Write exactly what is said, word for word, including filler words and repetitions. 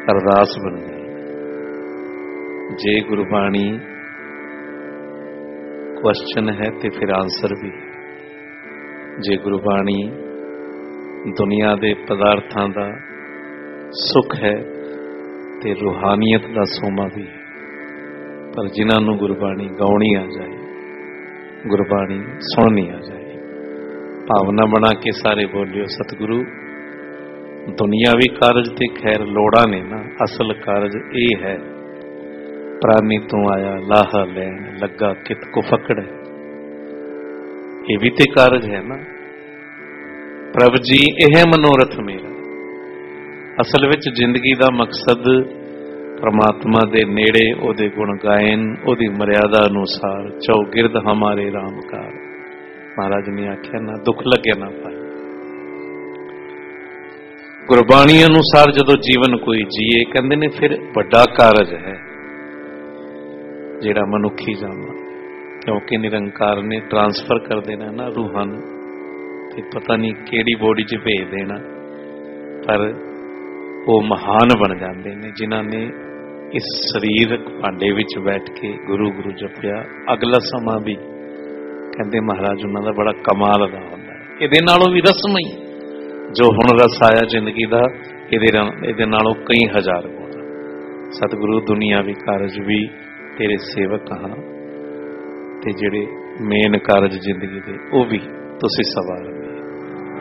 ਅਰਦਾਸ ਬਣ ਜਾਣਾ। ਜੇ ਗੁਰਬਾਣੀ ਕੁਐਸਚਨ ਹੈ ਤੇ ਫਿਰ ਆਨਸਰ ਵੀ ਹੈ। ਜੇ ਗੁਰਬਾਣੀ ਦੁਨੀਆ ਦੇ ਪਦਾਰਥਾਂ ਦਾ ਸੁੱਖ ਹੈ ਤੇ ਰੂਹਾਨੀਅਤ ਦਾ ਸੋਮਾ ਵੀ ਹੈ। ਪਰ ਜਿਨ੍ਹਾਂ ਨੂੰ ਗੁਰਬਾਣੀ ਗਾਉਣੀ ਆ ਜਾਏ, ਗੁਰਬਾਣੀ ਸੁਣਨੀ ਆ ਜਾਏ, ਭਾਵਨਾ ਬਣਾ ਕੇ ਸਾਰੇ ਬੋਲਿਓ ਸਤਿਗੁਰੂ। ਦੁਨਿਆਵੀ ਕਾਰਜ ਤੇ ਖੈਰ ਲੋੜਾਂ ਨੇ ਨਾ, ਅਸਲ ਕਾਰਜ ਇਹ ਹੈ ਪ੍ਰਾਨੀ ਤੋਂ ਆਇਆ ਲਾਹਾ ਲੈਣ ਲੱਗਾ ਕਿਤ ਕੋ ਫਕੜ। ਇਹ ਵੀ ਤੇ ਕਾਰਜ ਹੈ ਨਾ। ਪ੍ਰਭ ਜੀ ਇਹ ਮਨੋਰਥ ਮੇਰਾ। ਅਸਲ ਵਿੱਚ ਜ਼ਿੰਦਗੀ ਦਾ ਮਕਸਦ ਪ੍ਰਮਾਤਮਾ ਦੇ ਨੇੜੇ ਉਹਦੇ ਗੁਣ ਗਾਇਨ, ਉਹਦੀ ਮਰਿਆਦਾ ਅਨੁਸਾਰ ਚੌਗਿਰਦ ਹਮਾਰੇ ਰਾਮਕਾਰ। ਮਹਾਰਾਜ ਨੇ ਆਖਿਆ ਨਾ ਦੁੱਖ ਲੱਗਿਆ ਨਾ ਪਾਏ। ਗੁਰਬਾਣੀ ਅਨੁਸਾਰ ਜਦੋਂ ਜੀਵਨ ਕੋਈ ਜੀਏ, ਕਹਿੰਦੇ ਨੇ ਫਿਰ ਵੱਡਾ ਕਾਰਜ ਹੈ ਜਿਹੜਾ ਮਨੁੱਖੀ ਜਾਮਾ, ਕਿਉਂਕਿ ਨਿਰੰਕਾਰ ਨੇ ਟ੍ਰਾਂਸਫਰ ਕਰ ਦੇਣਾ ਨਾ ਰੂਹਾਂ ਨੂੰ, ਤੇ ਪਤਾ ਨਹੀਂ ਕਿਹੜੀ ਬੋਡੀ 'ਚ ਭੇਜ ਦੇਣਾ। ਪਰ ਉਹ ਮਹਾਨ ਬਣ ਜਾਂਦੇ ਨੇ ਜਿਨ੍ਹਾਂ ਨੇ ਇਸ ਸਰੀਰਕ ਭਾਂਡੇ ਵਿੱਚ ਬੈਠ ਕੇ ਗੁਰੂ ਗੁਰੂ ਜਪਿਆ। ਅਗਲਾ ਸਮਾਂ ਵੀ ਕਹਿੰਦੇ ਮਹਾਰਾਜ ਉਹਨਾਂ ਦਾ ਬੜਾ ਕਮਾਲ ਦਾ ਹੁੰਦਾ ਹੈ। ਇਹਦੇ ਨਾਲੋਂ ਵੀ ਰਸਮਈ ਜੋ ਹੁਣ ਰਸ ਆਇਆ ਜ਼ਿੰਦਗੀ ਦਾ, ਇਹਦੇ ਇਹਦੇ ਨਾਲੋਂ ਕਈ ਹਜ਼ਾਰ ਗੁਣਾ। ਸਤਿਗੁਰੂ ਦੁਨੀਆਵੀ ਕਾਰਜ ਵੀ ਤੇਰੇ ਸੇਵਕ ਹਾਂ, ਤੇ ਜਿਹੜੇ ਮੇਨ ਕਾਰਜ ਜ਼ਿੰਦਗੀ ਦੇ ਉਹ ਵੀ ਤੁਸੀਂ ਸਵਾਰ